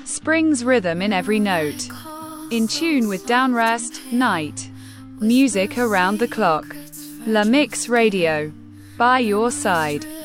Spring's rhythm in every note. In tune with Downrest, Night. Music around the clock. La Mix Radio. By your side.